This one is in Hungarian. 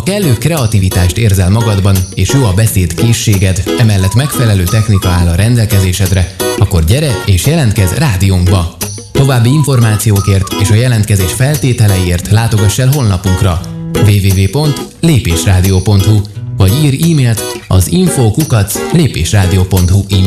kellő kreativitást érzel magadban, és jó a beszédkészséged, emellett megfelelő technika áll a rendelkezésedre, akkor gyere és jelentkezz rádiónkba! További információkért és a jelentkezés feltételeiért látogass el honlapunkra www.lépésradio.hu vagy írj e-mailt az info@lépésradio.hu e-mail